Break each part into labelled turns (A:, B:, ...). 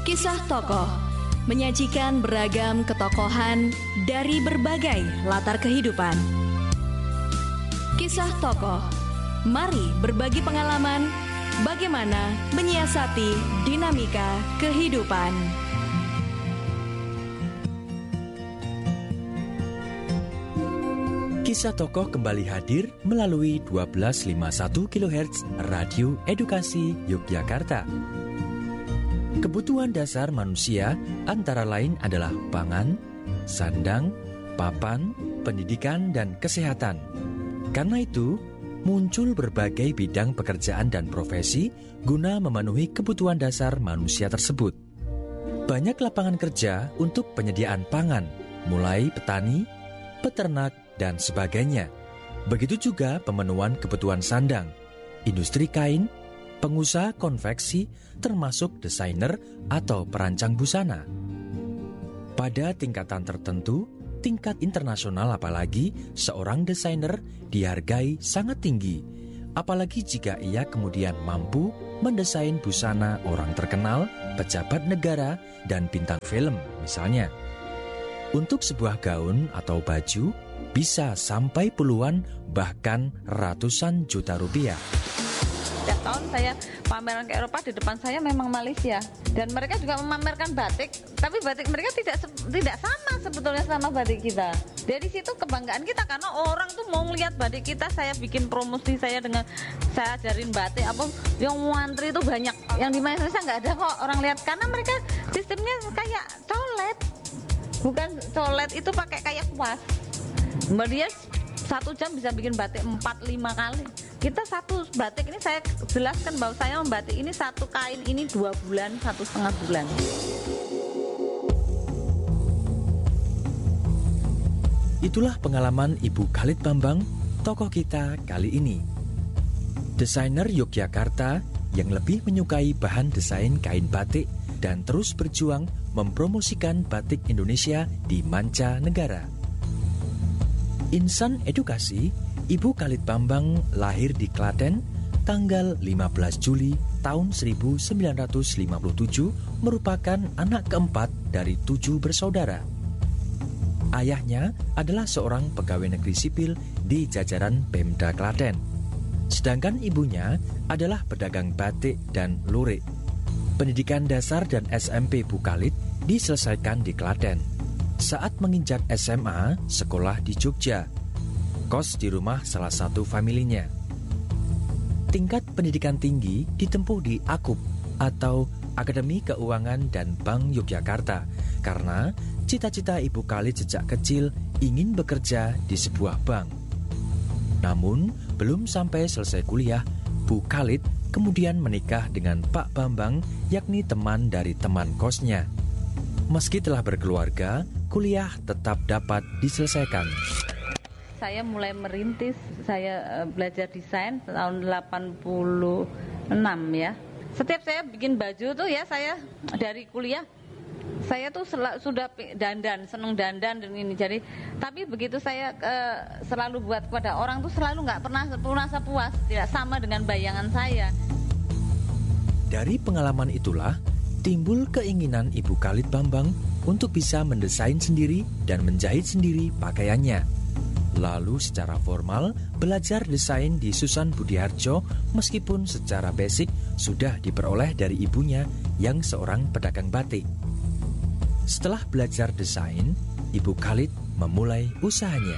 A: Kisah tokoh menyajikan beragam ketokohan dari berbagai latar kehidupan. Kisah tokoh, mari berbagi pengalaman bagaimana menyiasati dinamika kehidupan.
B: Kisah tokoh kembali hadir melalui 1251 kHz Radio Edukasi Yogyakarta. Kebutuhan dasar manusia antara lain adalah pangan, sandang, papan, pendidikan, dan kesehatan. Karena itu, muncul berbagai bidang pekerjaan dan profesi guna memenuhi kebutuhan dasar manusia tersebut. Banyak lapangan kerja untuk penyediaan pangan, mulai petani, peternak, dan sebagainya. Begitu juga pemenuhan kebutuhan sandang, industri kain, pengusaha konveksi, termasuk desainer atau perancang busana. Pada tingkatan tertentu, tingkat internasional apalagi, seorang desainer dihargai sangat tinggi, apalagi jika ia kemudian mampu mendesain busana orang terkenal, pejabat negara, dan bintang film misalnya. Untuk sebuah gaun atau baju, bisa sampai puluhan bahkan ratusan juta rupiah.
C: Setiap tahun saya pameran ke Eropa, di depan saya memang Malaysia, dan mereka juga memamerkan batik, tapi batik mereka tidak sama sebetulnya sama batik kita. Dari situ kebanggaan kita karena orang tuh mau ngeliat batik kita. Saya bikin promosi saya dengan saya ajarin batik, apa yang ngantri itu banyak, yang di Malaysia nggak ada kok orang lihat, karena mereka sistemnya kayak colet, bukan colet itu pakai kayak kuas. Dia 1 jam bisa bikin batik 4-5 kali. Kita satu batik ini, saya jelaskan bahwa saya membatik ini satu kain ini 2 bulan, 1,5 bulan.
B: Itulah pengalaman Ibu Khalid Bambang, tokoh kita kali ini. Desainer Yogyakarta yang lebih menyukai bahan desain kain batik dan terus berjuang mempromosikan batik Indonesia di mancanegara. Insan edukasi, Ibu Khalid Bambang lahir di Klaten tanggal 15 Juli tahun 1957, merupakan anak keempat dari 7 bersaudara. Ayahnya adalah seorang pegawai negeri sipil di jajaran Pemda Klaten. Sedangkan ibunya adalah pedagang batik dan lurik. Pendidikan dasar dan SMP Bu Khalid diselesaikan di Klaten. Saat menginjak SMA, sekolah di Jogja, kos di rumah salah satu familinya. Tingkat pendidikan tinggi ditempuh di AKUP atau Akademi Keuangan dan Bank Yogyakarta, karena cita-cita Ibu Khalid sejak kecil ingin bekerja di sebuah bank. Namun, belum sampai selesai kuliah, Bu Khalid kemudian menikah dengan Pak Bambang, yakni teman dari teman kosnya. Meski telah berkeluarga, kuliah tetap dapat diselesaikan.
C: Saya mulai merintis, saya belajar desain tahun 86 ya. Setiap saya bikin baju tuh ya, saya dari kuliah saya tuh sudah dandan, seneng dandan dan ini. Jadi, tapi begitu saya selalu buat kepada orang tuh selalu nggak pernah merasa puas, tidak sama dengan bayangan saya.
B: Dari pengalaman itulah timbul keinginan Ibu Khalid Bambang untuk bisa mendesain sendiri dan menjahit sendiri pakaiannya. Lalu secara formal belajar desain di Susan Budiharjo, meskipun secara basic sudah diperoleh dari ibunya yang seorang pedagang batik. Setelah belajar desain, Ibu Khalid memulai usahanya.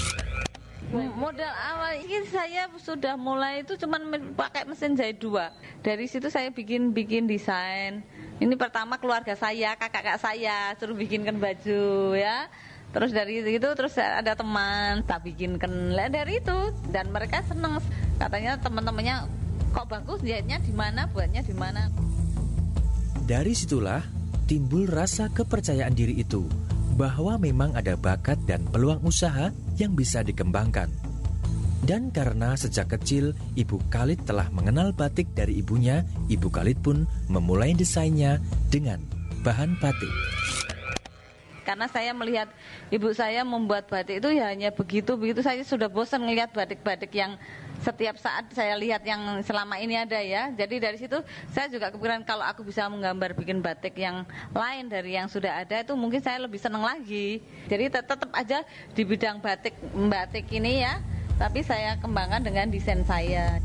C: Modal awal ini saya sudah mulai itu cuman pakai mesin jahit 2. Dari situ saya bikin desain. Ini pertama keluarga saya, kakak saya suruh bikinkan baju ya. Terus dari itu terus ada teman tak bikinkan dari itu, dan mereka seneng, katanya teman-temannya kok bagus jahitnya di mana, buatnya di mana.
B: Dari situlah timbul rasa kepercayaan diri itu, bahwa memang ada bakat dan peluang usaha yang bisa dikembangkan. Dan karena sejak kecil Ibu Khalid telah mengenal batik dari ibunya, Ibu Khalid pun memulai desainnya dengan bahan batik.
C: karena saya melihat ibu saya membuat batik itu ya hanya begitu saya sudah bosan ngelihat batik-batik yang setiap saat saya lihat yang selama ini ada ya. Jadi dari situ saya juga kepikiran kalau aku bisa menggambar bikin batik yang lain dari yang sudah ada itu mungkin saya lebih senang lagi. Jadi tetap aja di bidang batik ini ya, tapi saya kembangkan dengan desain saya.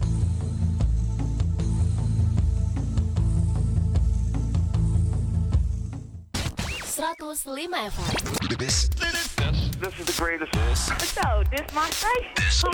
D: FM.
E: This is the greatest.
F: So, this my station.